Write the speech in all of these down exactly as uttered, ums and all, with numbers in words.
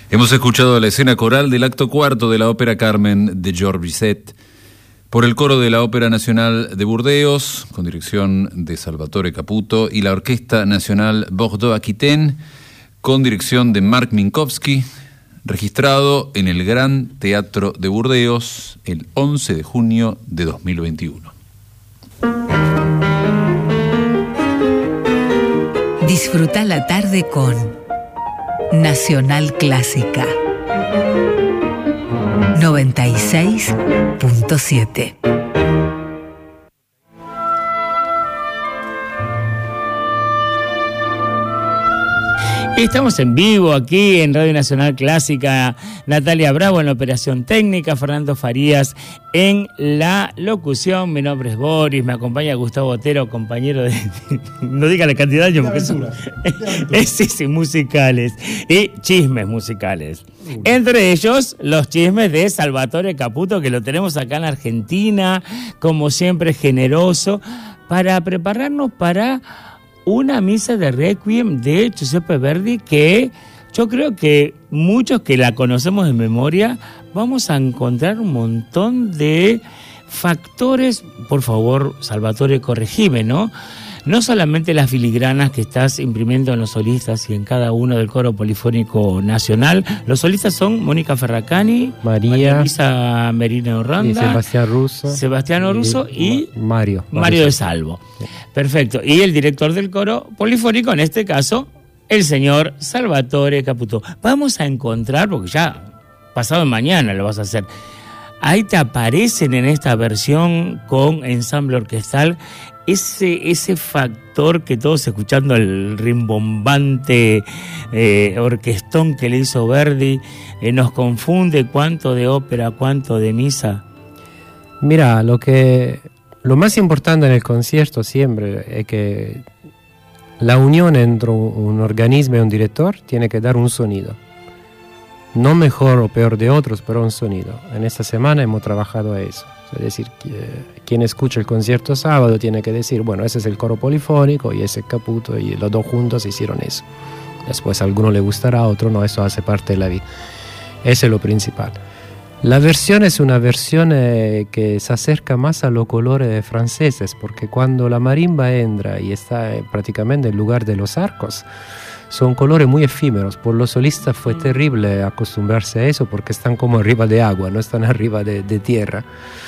Hemos escuchado la escena coral del acto cuarto de la ópera Carmen de Georges Bizet por el coro de la Ópera Nacional de Burdeos, con dirección de Salvatore Caputo, y la Orquesta Nacional Bordeaux-Aquitaine, con dirección de Marc Minkowski, registrado en el Gran Teatro de Burdeos el once de junio de dos mil veintiuno. Disfruta la tarde con Nacional Clásica noventa y seis punto siete. Estamos en vivo aquí en Radio Nacional Clásica. Natalia Bravo en la operación técnica, Fernando Farías en la locución. Mi nombre es Boris, me acompaña Gustavo Otero, compañero de... no diga la cantidad de años, porque son... sí, sí, musicales y chismes musicales. Entre ellos, los chismes de Salvatore Caputo, que lo tenemos acá en Argentina, como siempre generoso, para prepararnos para una misa de Requiem de Giuseppe Verdi, que yo creo que muchos que la conocemos de memoria vamos a encontrar un montón de factores. Por favor, Salvatore, corregime, ¿no? No solamente las filigranas que estás imprimiendo en los solistas y en cada uno del Coro Polifónico Nacional. Los solistas son Mónica Ferracani, María, María Luisa Merino Randa, y Sebastián Russo, Sebastiano Russo y, y Mario, Mario de Salvo. Sí. Perfecto. Y el director del Coro Polifónico, en este caso, el señor Salvatore Caputo. Vamos a encontrar, porque ya pasado mañana lo vas a hacer, ahí te aparecen en esta versión con ensamble orquestal ese, ese factor que todos escuchando el rimbombante eh, orquestón que le hizo Verdi, eh, nos confunde cuánto de ópera, cuánto de misa. Mira, lo que lo más importante en el concierto siempre es que la unión entre un organismo y un director tiene que dar un sonido. No mejor o peor de otros, pero un sonido. En esta semana hemos trabajado a eso. Es decir, que, quien escucha el concierto sábado tiene que decir, bueno, ese es el coro polifónico y ese es Caputo, y los dos juntos hicieron eso. Después a alguno le gustará, a otro no, eso hace parte de la vida. Eso es lo principal. La versión es una versión eh, que se acerca más a los colores franceses, porque cuando la marimba entra y está eh, prácticamente en lugar de los arcos, son colores muy efímeros. Por los solistas fue terrible acostumbrarse a eso, porque están como arriba de agua, no están arriba de, de tierra.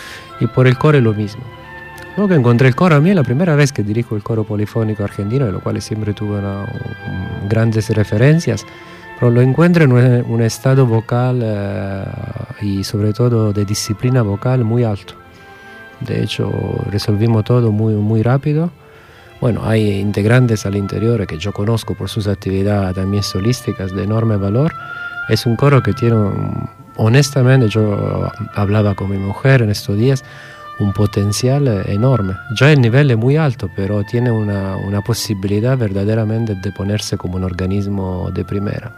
Y por el coro es lo mismo. Luego que encontré el coro, a mí es la primera vez que dirijo el coro polifónico argentino, de lo cual siempre tuve una, un, grandes referencias, pero lo encuentro en un, un estado vocal eh, y sobre todo de disciplina vocal muy alto. De hecho, resolvimos todo muy, muy rápido. Bueno, hay integrantes al interior que yo conozco por sus actividades también solísticas de enorme valor. Es un coro que tiene, un, honestamente, yo hablaba con mi mujer en estos días, un potencial enorme. Ya el nivel es muy alto, pero tiene una, una posibilidad verdaderamente de ponerse como un organismo de primera,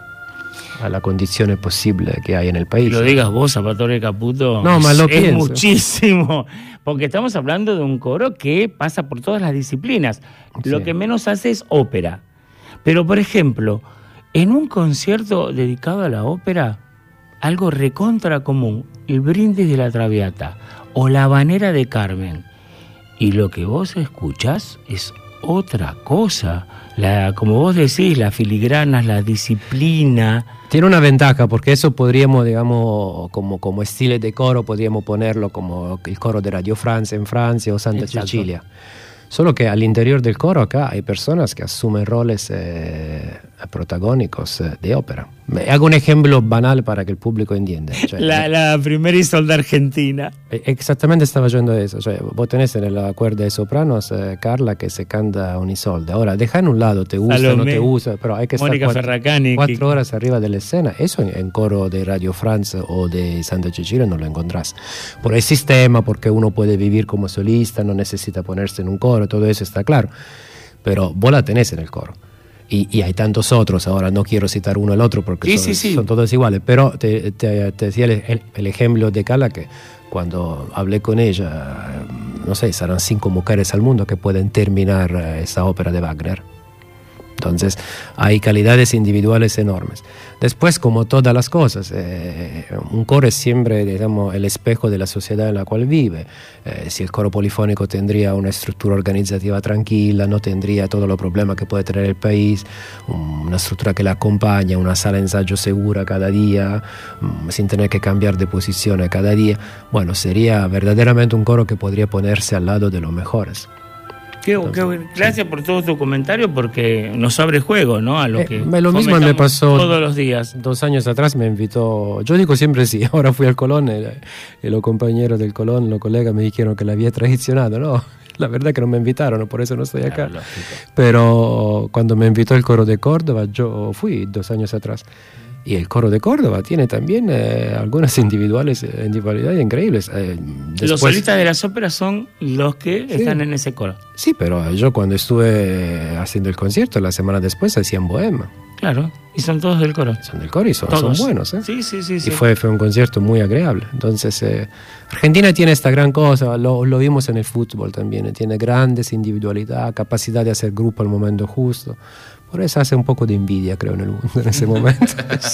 a la condición posible que hay en el país. Lo digas vos, Salvatore Caputo, no, más lo es pienso. Muchísimo, porque estamos hablando de un coro que pasa por todas las disciplinas. Sí. Lo que menos hace es ópera. Pero, por ejemplo, en un concierto dedicado a la ópera, algo recontra común, el Brindis de la Traviata o la Habanera de Carmen, y lo que vos escuchás es otra cosa. La, como vos decís, las filigranas, la disciplina. Tiene una ventaja, porque eso podríamos, digamos, como, como estilo de coro, podríamos ponerlo como el coro de Radio Francia en Francia o Santa Exacto. Cecilia. Solo que al interior del coro acá hay personas que asumen roles eh, protagónicos eh, de ópera. Hago un ejemplo banal para que el público entienda. Cioè, la, la primera Isolda argentina. Exactamente estaba yendo eso. Cioè, vos tenés en la cuerda de sopranos eh, Carla que se canta un Isolda. Ahora, deja en un lado, te gusta, Salomé, no te gusta, pero hay que estar Mónica cuatro, Ferracani, cuatro que... horas arriba de la escena. Eso en, en coro de Radio France o de Santa Cecilia no lo encontrás. Por el sistema, porque uno puede vivir como solista, no necesita ponerse en un coro, todo eso está claro. Pero vos la tenés en el coro. Y, y hay tantos otros, ahora no quiero citar uno al otro porque sí, son, sí, sí. son todos iguales, pero te, te, te decía el, el, el ejemplo de Carla, que cuando hablé con ella, no sé, serán cinco mujeres al mundo que pueden terminar esa ópera de Wagner. Entonces hay calidades individuales enormes. Después, como todas las cosas, eh, un coro es siempre, digamos, el espejo de la sociedad en la cual vive. Eh, si el coro polifónico tendría una estructura organizativa tranquila, no tendría todos los problemas que puede tener el país, una estructura que le acompaña, una sala de ensayo segura cada día, um, sin tener que cambiar de posición cada día, bueno, sería verdaderamente un coro que podría ponerse al lado de los mejores. Qué, qué, gracias por todo tu comentario, porque nos abre juego, ¿no? A lo eh, que lo mismo me pasó todos los días. Dos años atrás me invitó, yo digo siempre sí, ahora fui al Colón y los compañeros del Colón, los colegas me dijeron que la había traicionado, ¿no? La verdad que no me invitaron, por eso no estoy acá. Claro, pero cuando me invitó el coro de Córdoba, yo fui dos años atrás. Y el coro de Córdoba tiene también eh, algunas individuales, individualidades increíbles. Eh, después, los solistas de las óperas son los que sí, están en ese coro. Sí, pero yo cuando estuve haciendo el concierto, la semana después hacían bohema. Claro, y son todos del coro. Son del coro y son, son buenos. ¿eh? Sí, sí, sí. Y sí. Fue, fue un concierto muy agradable. Entonces, eh, Argentina tiene esta gran cosa, lo, lo vimos en el fútbol también, tiene grandes individualidades, capacidad de hacer grupo al momento justo. Por eso hace un poco de envidia, creo, en el mundo en ese momento.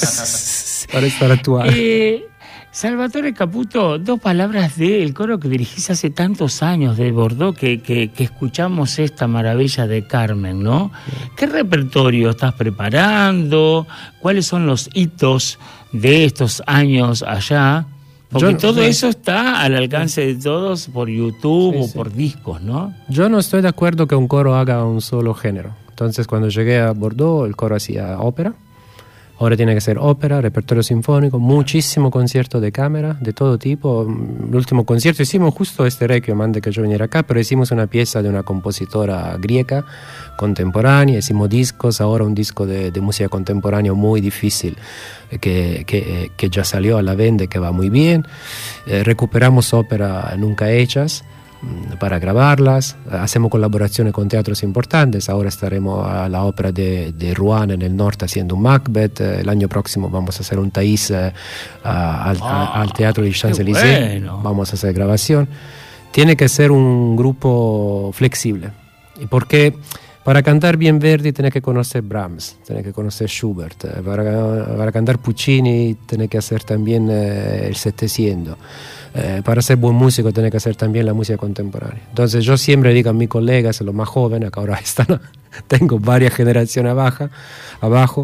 Para estar actual. Eh, Salvatore Caputo, dos palabras del coro que dirigís hace tantos años de Bordeaux, que, que, que escuchamos esta maravilla de Carmen, ¿no? ¿Qué repertorio estás preparando? ¿Cuáles son los hitos de estos años allá? Porque yo, todo yo, eso está al alcance de todos por YouTube sí, o sí. por discos, ¿no? Yo no estoy de acuerdo que un coro haga un solo género. Entonces, cuando llegué a Bordeaux, el coro hacía ópera. Ahora tiene que ser ópera, repertorio sinfónico, muchísimo concierto de cámara, de todo tipo. El último concierto hicimos justo este Requiem antes que yo viniera acá, pero hicimos una pieza de una compositora griega contemporánea, hicimos discos, ahora un disco de, de música contemporánea muy difícil que, que, que ya salió a la venta, que va muy bien. Eh, recuperamos ópera nunca hechas para grabarlas, hacemos colaboraciones con teatros importantes. Ahora estaremos a la ópera de, de Rouen en el norte haciendo un Macbeth, el año próximo vamos a hacer un Thais uh, al, ah, al teatro de Champs-Élysées, bueno. Vamos a hacer grabación. Tiene que ser un grupo flexible, porque para cantar bien Verdi tienes que conocer Brahms, tienes que conocer Schubert, para, para cantar Puccini tienes que hacer también eh, el setecientos. Eh, para ser buen músico tiene que hacer también la música contemporánea. Entonces yo siempre digo a mis colegas, los más jóvenes, que ahora están, tengo varias generaciones abajo, abajo,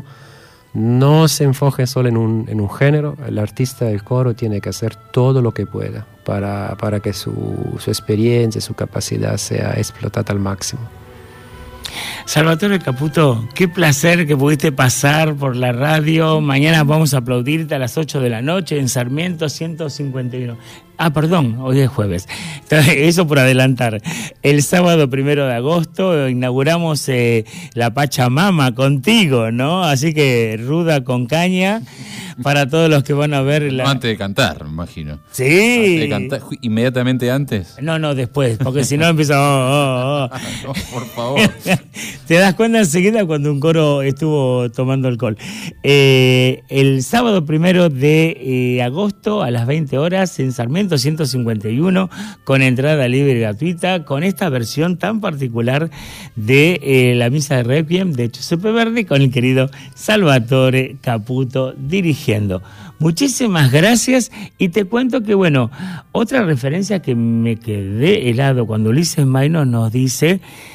no se enfoquen solo en un, en un género. El artista del coro tiene que hacer todo lo que pueda para, para que su, su experiencia, su capacidad sea explotada al máximo. Salvatore Caputo, qué placer que pudiste pasar por la radio. Mañana vamos a aplaudirte a las ocho de la noche en Sarmiento ciento cincuenta y uno. Ah, perdón, hoy es jueves. Eso por adelantar. El sábado primero de agosto inauguramos eh, la Pachamama contigo, ¿no? Así que ruda con caña para todos los que van a ver la... No, antes de cantar, me imagino. Sí. Antes de cantar, inmediatamente antes. No, no, después, porque si no empieza... Oh, oh, oh. No, por favor. Te das cuenta enseguida cuando un coro estuvo tomando alcohol. Eh, el sábado primero de eh, agosto a las veinte horas en Sarmiento ciento cincuenta y uno, con entrada libre y gratuita, con esta versión tan particular de eh, la misa de Requiem de Giuseppe Verdi, con el querido Salvatore Caputo dirigiendo. Muchísimas gracias, y te cuento que, bueno, otra referencia que me quedé helado cuando Ulises Maino nos dice